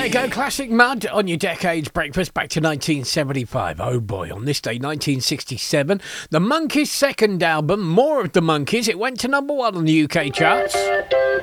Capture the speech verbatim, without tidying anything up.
There you go, classic Mud on your Decades Breakfast back to nineteen seventy-five. Oh boy, on this day, nineteen sixty-seven, the Monkees' second album, More of the Monkees, it went to number one on the U K charts.